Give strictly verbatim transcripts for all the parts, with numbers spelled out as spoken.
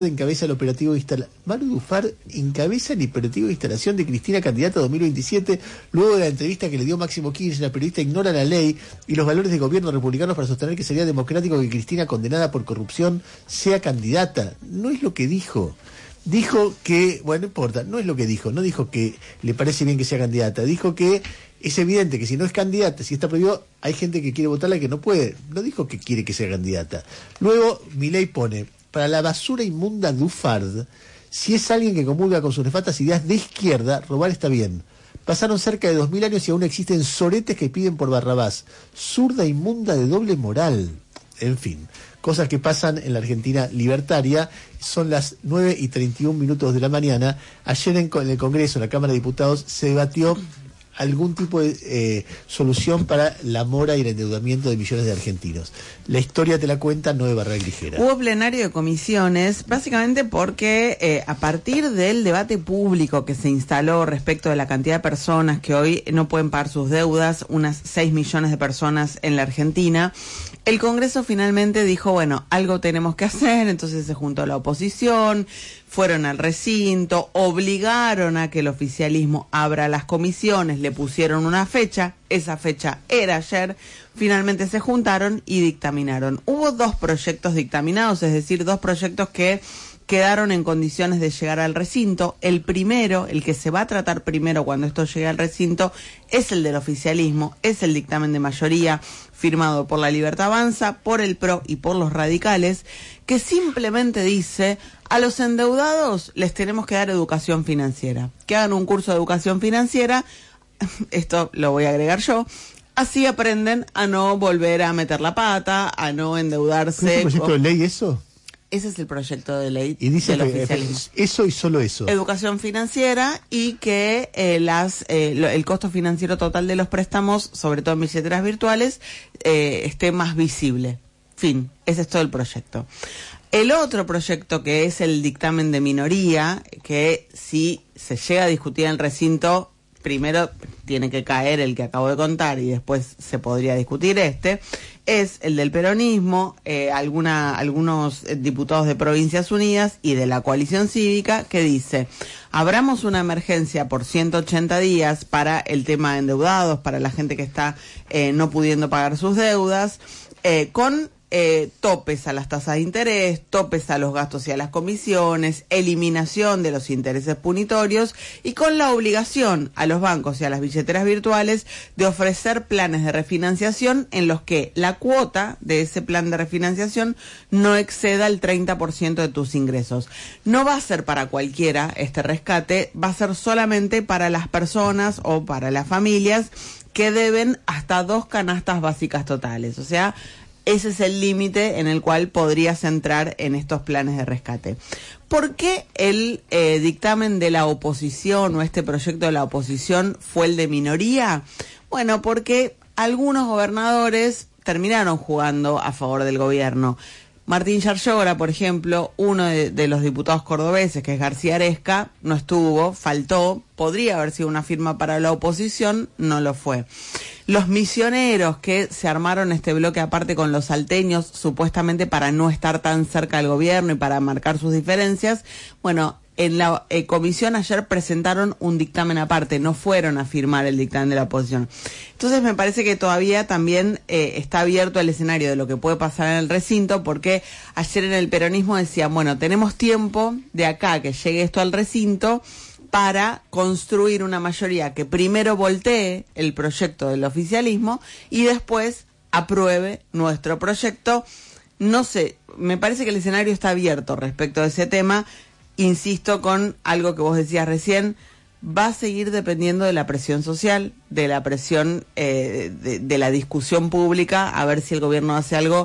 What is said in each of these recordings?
encabeza el operativo de instalación. Maru Dufar encabeza el operativo de instalación de Cristina candidata dos mil veintisiete, luego de la entrevista que le dio Máximo Kirchner. La periodista ignora la ley y los valores de gobierno republicanos para sostener que sería democrático que Cristina, condenada por corrupción, sea candidata. No es lo que dijo. Dijo que, bueno, no importa, no es lo que dijo, no dijo que le parece bien que sea candidata, dijo que es evidente que si no es candidata, si está prohibido, hay gente que quiere votarla y que no puede. No dijo que quiere que sea candidata. Luego, Milei pone: para la basura inmunda Dufard, si es alguien que comulga con sus nefastas ideas de izquierda, robar está bien. Pasaron cerca de dos mil años y aún existen soretes que piden por Barrabás. Zurda inmunda de doble moral. En fin, cosas que pasan en la Argentina libertaria. Son las nueve y treinta y un minutos de la mañana. Ayer en, en el Congreso, en la Cámara de Diputados, se debatió algún tipo de eh, solución para la mora y el endeudamiento de millones de argentinos. La historia te la cuenta Noé Barral Grijera. Hubo plenario de comisiones, básicamente porque eh, a partir del debate público que se instaló respecto de la cantidad de personas que hoy no pueden pagar sus deudas, unas seis millones de personas en la Argentina, el Congreso finalmente dijo, bueno, algo tenemos que hacer. Entonces se juntó la oposición, fueron al recinto, obligaron a que el oficialismo abra las comisiones, le pusieron una fecha, esa fecha era ayer, finalmente se juntaron y dictaminaron. Hubo dos proyectos dictaminados, es decir, dos proyectos que quedaron en condiciones de llegar al recinto. El primero, el que se va a tratar primero cuando esto llegue al recinto, es el del oficialismo, es el dictamen de mayoría firmado por La Libertad Avanza, por el P R O y por los radicales, que simplemente dice: a los endeudados les tenemos que dar educación financiera, que hagan un curso de educación financiera, esto lo voy a agregar yo, así aprenden a no volver a meter la pata, a no endeudarse. ¿Es un proyecto de ley eso? Ese es el proyecto de ley y dice del que, oficialismo. Eso y solo eso. Educación financiera y que eh, las eh, lo, el costo financiero total de los préstamos, sobre todo en billeteras virtuales, eh, esté más visible. Fin, ese es todo el proyecto. El otro proyecto, que es el dictamen de minoría, que si se llega a discutir en el recinto, primero tiene que caer el que acabo de contar y después se podría discutir este, es el del peronismo, eh, alguna, algunos diputados de Provincias Unidas y de la coalición cívica, que dice: abramos una emergencia por ciento ochenta días para el tema de endeudados, para la gente que está eh, no pudiendo pagar sus deudas, eh, con Eh, topes a las tasas de interés, topes a los gastos y a las comisiones, eliminación de los intereses punitorios y con la obligación a los bancos y a las billeteras virtuales de ofrecer planes de refinanciación en los que la cuota de ese plan de refinanciación no exceda el treinta por ciento de tus ingresos. No va a ser para cualquiera este rescate, va a ser solamente para las personas o para las familias que deben hasta dos canastas básicas totales, o sea, ese es el límite en el cual podrías entrar en estos planes de rescate. ¿Por qué el eh, dictamen de la oposición o este proyecto de la oposición fue el de minoría? Bueno, porque algunos gobernadores terminaron jugando a favor del gobierno. Martín Yarlora, por ejemplo, uno de, de los diputados cordobeses, que es García Aresca, no estuvo, faltó, podría haber sido una firma para la oposición, no lo fue. Los misioneros que se armaron este bloque aparte con los salteños, supuestamente para no estar tan cerca del gobierno y para marcar sus diferencias, bueno, en la eh, comisión ayer presentaron un dictamen aparte, no fueron a firmar el dictamen de la oposición. Entonces me parece que todavía también eh, está abierto el escenario de lo que puede pasar en el recinto, porque ayer en el peronismo decían, bueno, tenemos tiempo de acá que llegue esto al recinto para construir una mayoría que primero voltee el proyecto del oficialismo y después apruebe nuestro proyecto. No sé, me parece que el escenario está abierto respecto a ese tema. Insisto con algo que vos decías recién, va a seguir dependiendo de la presión social, de la presión eh, de, de la discusión pública, a ver si el gobierno hace algo,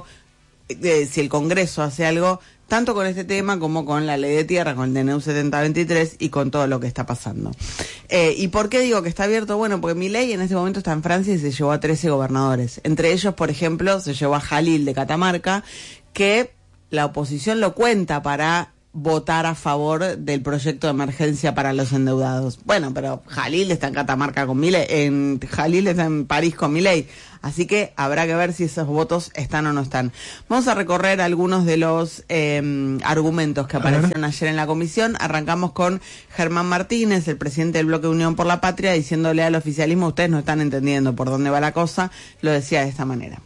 eh, si el Congreso hace algo, tanto con este tema como con la ley de tierra, con el D N U setenta veintitrés y con todo lo que está pasando. Eh, ¿Y por qué digo que está abierto? Bueno, porque Milei en este momento está en Francia y se llevó a trece gobernadores. Entre ellos, por ejemplo, se llevó a Jalil de Catamarca, que la oposición lo cuenta para votar a favor del proyecto de emergencia para los endeudados. Bueno, pero Jalil está en Catamarca con Milei, en Jalil está en París con Milei, así que habrá que ver si esos votos están o no están. Vamos a recorrer algunos de los eh, argumentos que aparecieron ayer en la comisión. Arrancamos con Germán Martínez, el presidente del Bloque Unión por la Patria, diciéndole al oficialismo: ustedes no están entendiendo por dónde va la cosa. Lo decía de esta manera.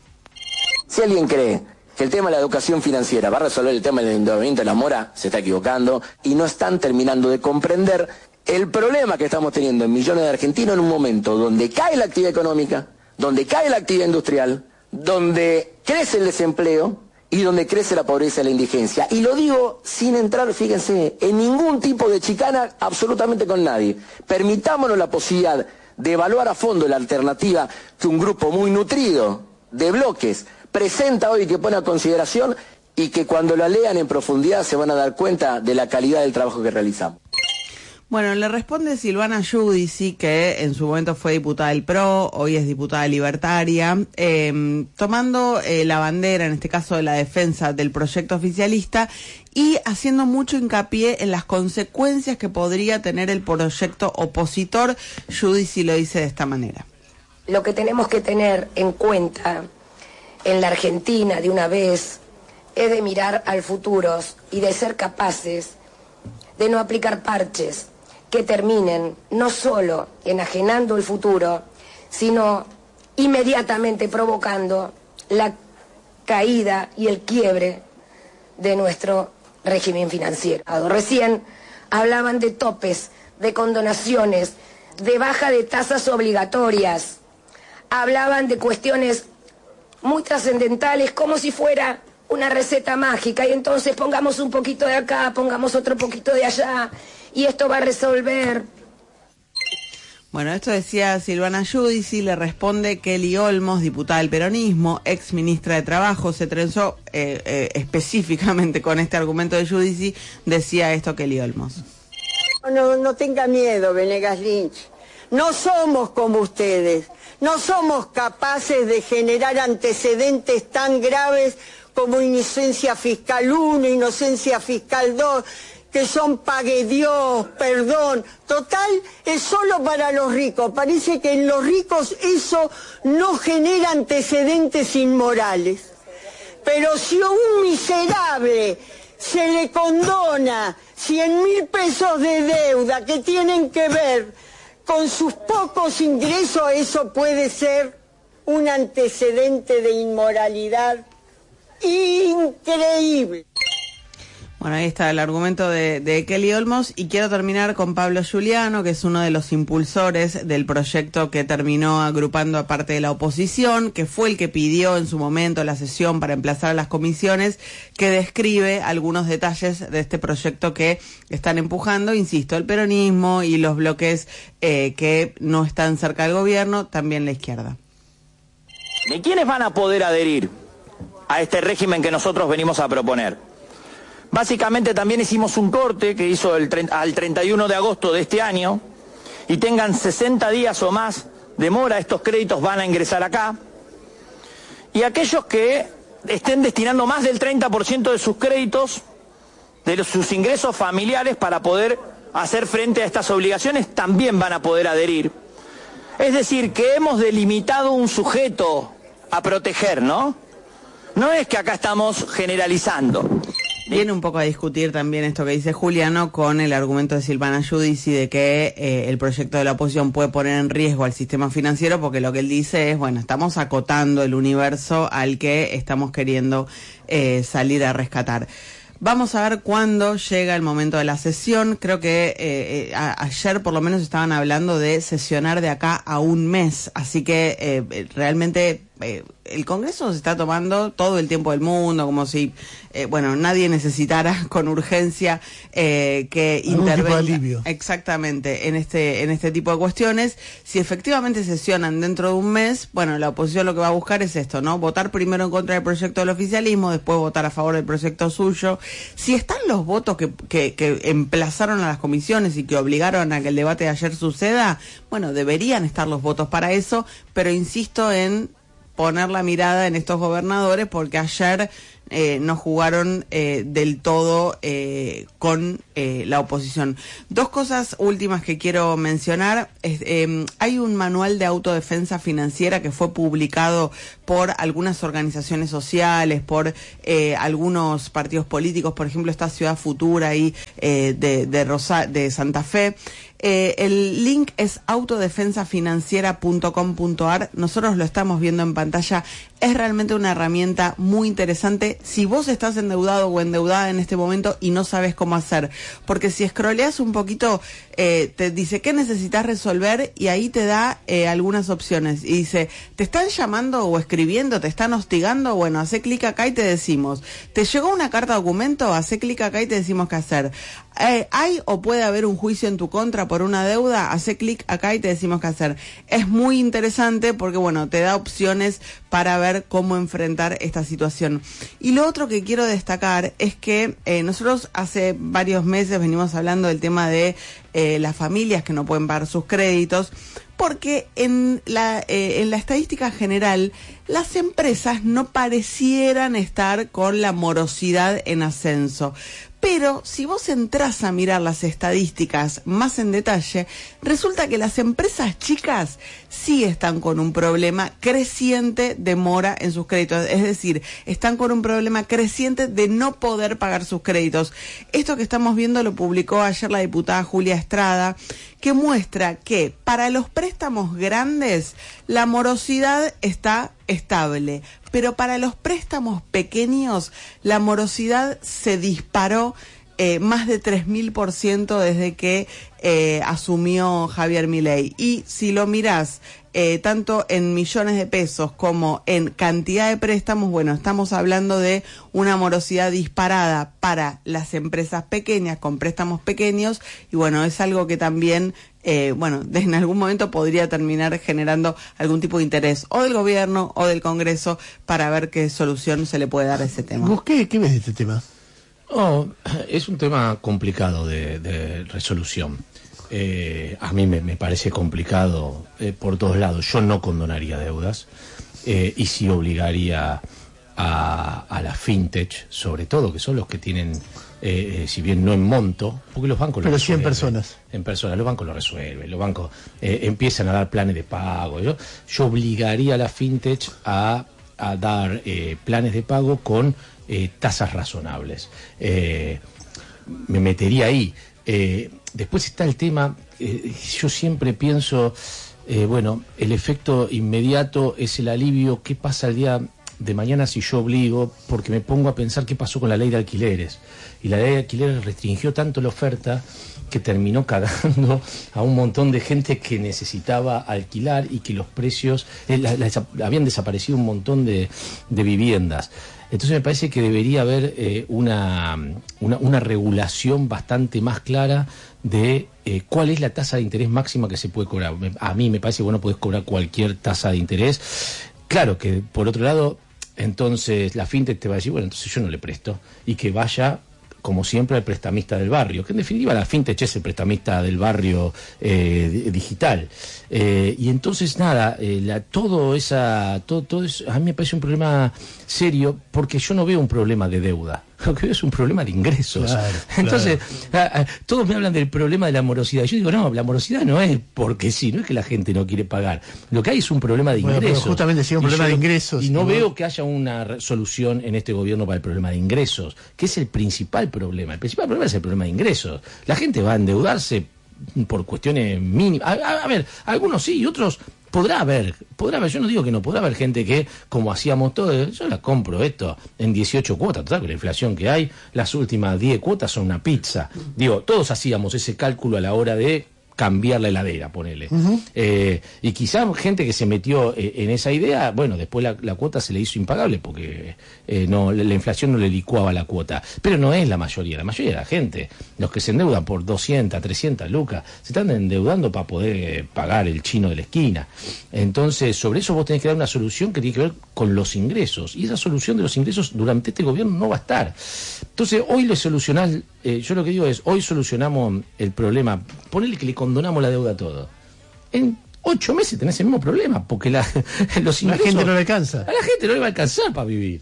Si alguien cree que el tema de la educación financiera va a resolver el tema del endeudamiento de la mora, se está equivocando y no están terminando de comprender el problema que estamos teniendo en millones de argentinos en un momento donde cae la actividad económica, donde cae la actividad industrial, donde crece el desempleo y donde crece la pobreza y la indigencia. Y lo digo sin entrar, fíjense, en ningún tipo de chicana absolutamente con nadie. Permitámonos la posibilidad de evaluar a fondo la alternativa que un grupo muy nutrido de bloques presenta hoy, que pone a consideración, y que cuando la lean en profundidad se van a dar cuenta de la calidad del trabajo que realizamos. Bueno, le responde Silvana Giudici, que en su momento fue diputada del P R O, hoy es diputada libertaria, eh, tomando eh, la bandera, en este caso de la defensa del proyecto oficialista, y haciendo mucho hincapié en las consecuencias que podría tener el proyecto opositor. Giudici lo dice de esta manera. Lo que tenemos que tener en cuenta en la Argentina de una vez es de mirar al futuro y de ser capaces de no aplicar parches que terminen no solo enajenando el futuro, sino inmediatamente provocando la caída y el quiebre de nuestro régimen financiero. Recién hablaban de topes, de condonaciones, de baja de tasas obligatorias, hablaban de cuestiones muy trascendentales, como si fuera una receta mágica, y entonces pongamos un poquito de acá, pongamos otro poquito de allá, y esto va a resolver. Bueno, esto decía Silvana Giudici. Le responde Kelly Olmos, diputada del peronismo, ex ministra de Trabajo. Se trenzó eh, eh, específicamente con este argumento de Giudici. Decía esto Kelly Olmos. No, no tenga miedo, Venegas Lynch. No somos como ustedes. No somos capaces de generar antecedentes tan graves como inocencia fiscal uno, inocencia fiscal dos, que son pague Dios, perdón. Total, es solo para los ricos. Parece que en los ricos eso no genera antecedentes inmorales. Pero si a un miserable se le condona cien mil pesos de deuda que tienen que ver con sus pocos ingresos, eso puede ser un antecedente de inmoralidad increíble. Bueno, ahí está el argumento de, de Kelly Olmos, y quiero terminar con Pablo Giuliano, que es uno de los impulsores del proyecto que terminó agrupando a parte de la oposición, que fue el que pidió en su momento la sesión para emplazar a las comisiones, que describe algunos detalles de este proyecto que están empujando, insisto, el peronismo y los bloques eh, que no están cerca del gobierno, también la izquierda. ¿De quiénes van a poder adherir a este régimen que nosotros venimos a proponer? Básicamente también hicimos un corte que hizo el al treinta y uno de agosto de este año, y tengan sesenta días o más de mora, estos créditos van a ingresar acá. Y aquellos que estén destinando más del treinta por ciento de sus créditos, de los, sus ingresos familiares para poder hacer frente a estas obligaciones, también van a poder adherir. Es decir, que hemos delimitado un sujeto a proteger, ¿no? No es que acá estamos generalizando. Viene un poco a discutir también esto que dice Giuliano con el argumento de Silvana Giudici de que eh, el proyecto de la oposición puede poner en riesgo al sistema financiero, porque lo que él dice es, bueno, estamos acotando el universo al que estamos queriendo eh, salir a rescatar. Vamos a ver cuándo llega el momento de la sesión. Creo que eh, eh, a, ayer por lo menos estaban hablando de sesionar de acá a un mes, así que eh, realmente eh, el Congreso se está tomando todo el tiempo del mundo, como si, eh, bueno, nadie necesitara con urgencia eh, que intervenga exactamente en este en este tipo de cuestiones. Si efectivamente sesionan dentro de un mes, bueno, la oposición lo que va a buscar es esto, ¿no? Votar primero en contra del proyecto del oficialismo, después votar a favor del proyecto suyo. Si están los votos que, que, que emplazaron a las comisiones y que obligaron a que el debate de ayer suceda, bueno, deberían estar los votos para eso, pero insisto en poner la mirada en estos gobernadores, porque ayer eh, no jugaron eh, del todo eh, con eh, la oposición. Dos cosas últimas que quiero mencionar. Es, eh, hay un manual de autodefensa financiera que fue publicado por algunas organizaciones sociales, por eh, algunos partidos políticos, por ejemplo, esta Ciudad Futura ahí eh, de, de, Rosa, de Santa Fe. Eh, el link es autodefensa financiera punto com punto a r. Nosotros lo estamos viendo en pantalla. Es realmente una herramienta muy interesante si vos estás endeudado o endeudada en este momento y no sabes cómo hacer. Porque si scrolleas un poquito, eh, te dice qué necesitas resolver y ahí te da eh, algunas opciones. Y dice, ¿te están llamando o escribiendo? ¿Te están hostigando? Bueno, hace clic acá y te decimos. ¿Te llegó una carta documento? Hace clic acá y te decimos qué hacer. Eh, ¿Hay o puede haber un juicio en tu contra por una deuda? Hace clic acá y te decimos qué hacer. Es muy interesante porque, bueno, te da opciones para ver cómo enfrentar esta situación. Y lo otro que quiero destacar es que eh, nosotros hace varios meses venimos hablando del tema de eh, las familias que no pueden pagar sus créditos, porque en la, eh, en la estadística general las empresas no parecieran estar con la morosidad en ascenso. Pero si vos entrás a mirar las estadísticas más en detalle, resulta que las empresas chicas sí están con un problema creciente de mora en sus créditos. Es decir, están con un problema creciente de no poder pagar sus créditos. Esto que estamos viendo lo publicó ayer la diputada Julia Estrada, que muestra que para los préstamos grandes la morosidad está estable, pero para los préstamos pequeños la morosidad se disparó eh, más de tres mil por ciento desde que eh, asumió Javier Milei. Y si lo mirás eh, tanto en millones de pesos como en cantidad de préstamos, bueno, estamos hablando de una morosidad disparada para las empresas pequeñas con préstamos pequeños, y bueno, es algo que también Eh, bueno, en algún momento podría terminar generando algún tipo de interés o del gobierno o del Congreso para ver qué solución se le puede dar a ese tema. ¿Vos qué, qué ves de este tema? Oh, es un tema complicado de, de resolución. Eh, a mí me, me parece complicado eh, por todos lados. Yo no condonaría deudas eh, y sí obligaría a, a la fintech, sobre todo, que son los que tienen... Eh, eh, si bien no en monto, porque los bancos lo pero sí en resuelven. personas. En personas, los bancos lo resuelven, los bancos eh, empiezan a dar planes de pago. Yo, yo obligaría a la fintech a, a dar eh, planes de pago con eh, tasas razonables. Eh, me metería ahí. Eh, después está el tema, eh, yo siempre pienso, eh, bueno, el efecto inmediato es el alivio. ¿Qué pasa el día de mañana si yo obligo? Porque me pongo a pensar qué pasó con la ley de alquileres. Y la ley de alquileres restringió tanto la oferta que terminó cagando a un montón de gente que necesitaba alquilar y que los precios, eh, la, la, habían desaparecido un montón de, de viviendas. Entonces me parece que debería haber eh, una, una, una regulación bastante más clara de eh, cuál es la tasa de interés máxima que se puede cobrar. A mí me parece que vos no podés cobrar cualquier tasa de interés. Claro que, por otro lado, entonces la fintech te va a decir, bueno, entonces yo no le presto, y que vaya, como siempre, al prestamista del barrio, que en definitiva la fintech es el prestamista del barrio eh, digital. Eh, y entonces, nada, eh, la, todo esa, todo, todo eso, a mí me parece un problema serio, porque yo no veo un problema de deuda. Lo que veo es un problema de ingresos. Claro, entonces, claro. A, a, todos me hablan del problema de la morosidad. Yo digo, no, la morosidad no es porque sí, no es que la gente no quiere pagar. Lo que hay es un problema de bueno, ingresos. Pero justamente sí, un problema yo, de ingresos. Y no, no veo que haya una solución en este gobierno para el problema de ingresos, que es el principal problema. El principal problema es el problema de ingresos. La gente va a endeudarse por cuestiones mínimas. A, a, a ver, algunos sí y otros... Podrá haber, podrá haber, yo no digo que no, podrá haber gente que, como hacíamos todos, yo la compro esto en dieciocho cuotas, total, con la inflación que hay, las últimas diez cuotas son una pizza. Digo, todos hacíamos ese cálculo a la hora de cambiar la heladera, ponele. Uh-huh. Eh, y quizá gente que se metió eh, en esa idea, bueno, después la, la cuota se le hizo impagable porque eh, no la, la inflación no le licuaba la cuota. Pero no es la mayoría, la mayoría de la gente, los que se endeudan por doscientas, trescientas lucas, se están endeudando para poder eh, pagar el chino de la esquina. Entonces, sobre eso vos tenés que dar una solución que tiene que ver con los ingresos. Y esa solución de los ingresos durante este gobierno no va a estar. Entonces, hoy lo solucionás, eh, yo lo que digo es, hoy solucionamos el problema, ponele que le condonamos la deuda a todo. En ocho meses tenés el mismo problema, porque la, los ingresos... La gente no le alcanza. A la gente no le va a alcanzar para vivir.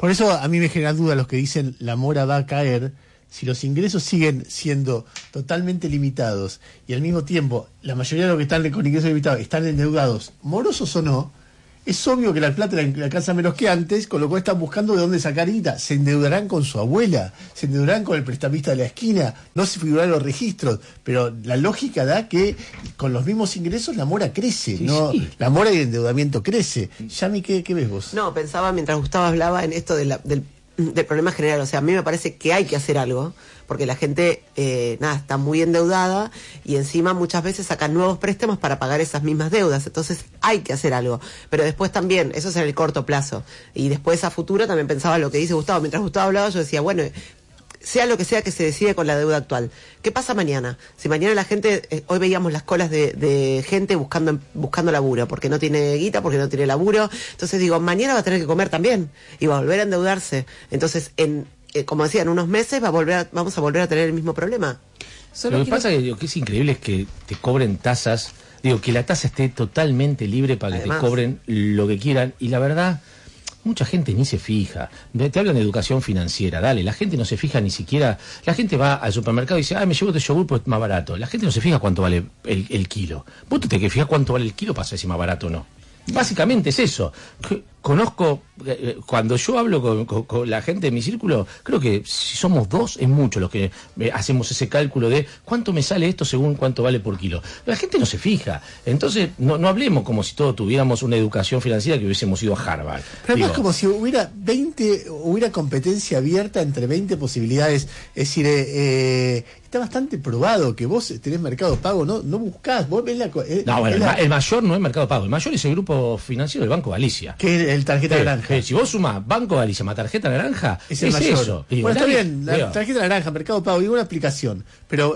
Por eso a mí me genera duda los que dicen la mora va a caer. Si los ingresos siguen siendo totalmente limitados y al mismo tiempo la mayoría de los que están con ingresos limitados están endeudados, morosos o no, es obvio que la plata le alcanza menos que antes, con lo cual están buscando de dónde sacar guita. Se endeudarán con su abuela, se endeudarán con el prestamista de la esquina, no se figurarán los registros, pero la lógica da que con los mismos ingresos la mora crece, sí, no sí. La mora y el endeudamiento crece. Yami, ¿qué, qué ves vos? No, pensaba mientras Gustavo hablaba en esto de la, del del problema general. O sea, a mí me parece que hay que hacer algo, porque la gente, eh, nada, está muy endeudada y encima muchas veces sacan nuevos préstamos para pagar esas mismas deudas. Entonces hay que hacer algo. Pero después también, eso es en el corto plazo. Y después a futuro también pensaba lo que dice Gustavo. Mientras Gustavo hablaba yo decía, bueno, sea lo que sea que se decide con la deuda actual. ¿Qué pasa mañana? Si mañana la gente, eh, hoy veíamos las colas de, de gente buscando buscando laburo, porque no tiene guita, porque no tiene laburo. Entonces digo, mañana va a tener que comer también y va a volver a endeudarse. Entonces, en eh, como decía, en unos meses va a volver a, vamos a volver a tener el mismo problema. Solo lo que quiero... pasa es que, que es increíble es que te cobren tasas, digo, que la tasa esté totalmente libre para que Además, te cobren lo que quieran, y la verdad... Mucha gente ni se fija. Te hablan de educación financiera, dale, la gente no se fija ni siquiera. La gente va al supermercado y dice, ah, me llevo este yogur porque es más barato. La gente no se fija cuánto vale el, el kilo. Vos te tenés que fijar cuánto vale el kilo para saber si es más barato o no. Básicamente es eso. Conozco, eh, cuando yo hablo con, con, con la gente de mi círculo, creo que si somos dos es mucho los que eh, hacemos ese cálculo de cuánto me sale esto según cuánto vale por kilo. La gente no se fija. Entonces, no, no hablemos como si todos tuviéramos una educación financiera que hubiésemos ido a Harvard. Pero además como si hubiera veinte, hubiera competencia abierta entre veinte posibilidades. Es decir, eh, eh, está bastante probado que vos tenés Mercado Pago, no, no buscás, vos ves la... Eh, no, bueno, la... el, el mayor no es Mercado Pago, el mayor es el grupo financiero del Banco Galicia. Que el tarjeta sí, naranja. Sí, si vos sumás Banco Galicia más tarjeta naranja, es, el es mayor. Eso. Bueno, está nadie, bien, la veo. tarjeta naranja, Mercado Pago, digo una aplicación, pero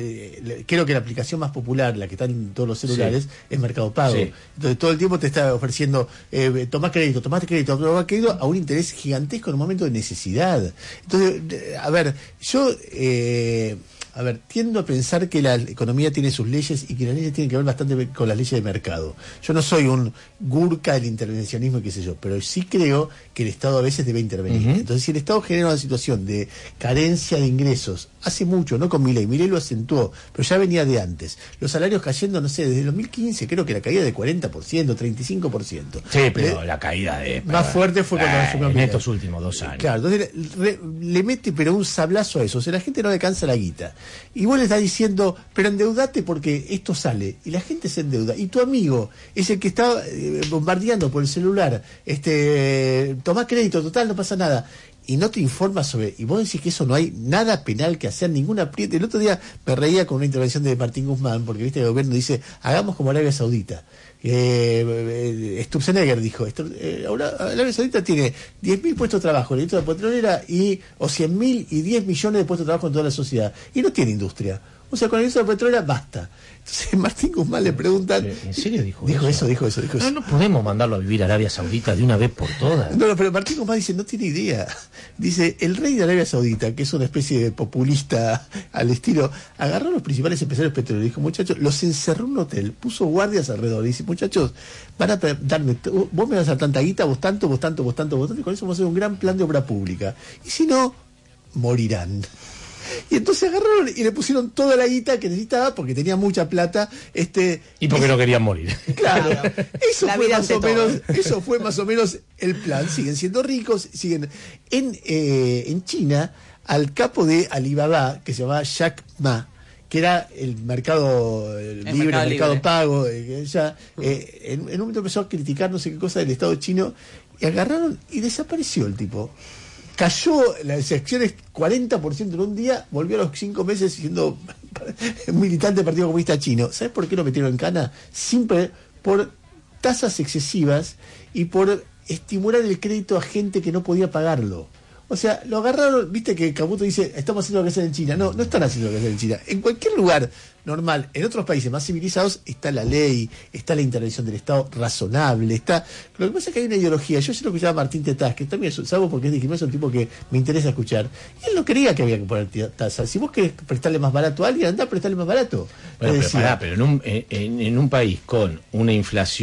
eh, creo que la aplicación más popular, la que está en todos los celulares, sí. es Mercado Pago. Sí. Entonces todo el tiempo te está ofreciendo, eh, tomás crédito, tomás crédito, tomás crédito a un interés gigantesco en un momento de necesidad. Entonces, a ver, yo... Eh, A ver, tiendo a pensar que la economía tiene sus leyes y que las leyes tienen que ver bastante con las leyes de mercado. Yo no soy un gurka del intervencionismo y qué sé yo, pero sí creo que el Estado a veces debe intervenir. Uh-huh. Entonces, si el Estado genera una situación de carencia de ingresos, hace mucho, no con Milei, Milei lo acentuó, pero ya venía de antes. Los salarios cayendo, no sé, desde el dos mil quince creo que la caída de cuarenta por ciento, treinta y cinco por ciento. Sí, pero le, la caída de... Más fuerte fue cuando... Eh, fue en estos últimos dos años. Claro, entonces re, le mete pero un sablazo a eso, o sea, la gente no le alcanza la guita. Y vos le estás diciendo, pero endeudate porque esto sale. Y la gente se endeuda. Y tu amigo es el que está eh, bombardeando por el celular. Este, tomás crédito, total, no pasa nada. Y no te informa sobre... Y vos decís que eso no hay nada penal que hacer, ninguna apriete. El otro día me reía con una intervención de Martín Guzmán, porque viste el gobierno dice, hagamos como Arabia Saudita. Eh, eh, Sturzenegger dijo, eh, ahora Arabia Saudita tiene diez mil puestos de trabajo en la industria petrolera y, o cien mil y diez millones de puestos de trabajo en toda la sociedad. Y no tiene industria. O sea, con la industria petrolera basta. Entonces Martín Guzmán le preguntan... ¿En serio dijo, dijo eso? eso? Dijo eso, dijo eso. No, no podemos mandarlo a vivir a Arabia Saudita de una vez por todas. No, no, pero Martín Guzmán dice, no tiene idea. Dice, el rey de Arabia Saudita, que es una especie de populista al estilo, agarró a los principales empresarios petroleros y dijo, muchachos, los encerró en un hotel, puso guardias alrededor y dice, muchachos, van a darme, vos me vas a dar tanta guita, vos tanto, vos tanto, vos tanto, vos tanto, y con eso vamos a hacer un gran plan de obra pública. Y si no, morirán. Y entonces agarraron y le pusieron toda la guita que necesitaba porque tenía mucha plata. Este, y porque es, no querían morir. Claro. Eso la fue vida más o todo. menos, eso fue más o menos el plan. Siguen siendo ricos, siguen en eh, en China al capo de Alibaba que se llamaba Jack Ma, que era el mercado el el libre, mercado el mercado libre. pago, eh, ya, eh, en, en un momento empezó a criticar no sé qué cosa del Estado chino y agarraron y desapareció el tipo. Cayó las acciones cuarenta por ciento en un día, volvió a los cinco meses siendo un militante del Partido Comunista Chino. ¿Sabes por qué lo metieron en cana? Simple, por tasas excesivas y por estimular el crédito a gente que no podía pagarlo. O sea, lo agarraron, viste que Caputo dice, estamos haciendo lo que hacen en China. No, no están haciendo lo que hacen en China. En cualquier lugar normal, en otros países más civilizados, está la ley, está la intervención del Estado razonable, está... Lo que pasa es que hay una ideología. Yo sé lo que se llama Martín Tetaz, que también es, salvo porque es de Quilmes, es un tipo que me interesa escuchar. Y él no creía que había que poner tasas. Si vos querés prestarle más barato a alguien, andá a prestarle más barato. Bueno, pero, decía, pará, pero en un, en, en un país con una inflación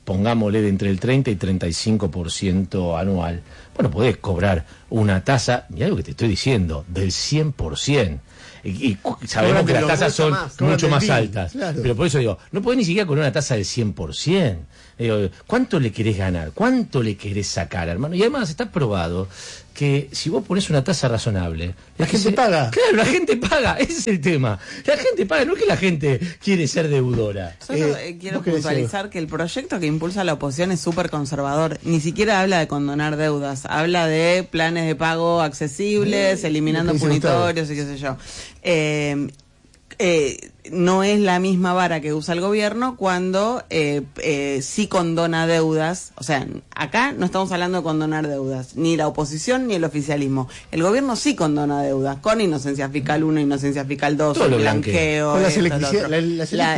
pongámosle de entre el treinta y treinta y cinco por ciento anual, bueno, podés cobrar una tasa, mirá lo que te estoy diciendo, del cien por ciento. Y, y sabemos Cóbrate que las lo- tasas son más, mucho cóbrate más el bill, altas. claro. Pero por eso digo, no podés ni siquiera con una tasa del cien por ciento. Digo, ¿cuánto le querés ganar? ¿Cuánto le querés sacar, hermano? Y además está probado que si vos pones una tasa razonable, La gente paga. Claro, la gente paga, ese es el tema. La gente paga, no es que la gente quiere ser deudora. Solo Eh, eh, quiero vos querés puntualizar que el proyecto que impulsa la oposición es súper conservador. Ni siquiera habla de condonar deudas. Habla de planes de pago accesibles, Eh, eliminando lo que dicen punitorios y qué sé yo. Eh, eh, no es la misma vara que usa el gobierno cuando eh, eh, sí condona deudas. O sea, acá no estamos hablando de condonar deudas, ni la oposición ni el oficialismo. El gobierno sí condona deudas, con inocencia fiscal uno, inocencia fiscal dos, Todo lo blanqueo, blanquea. Con las esto, lo electricidad- otro. la- las La-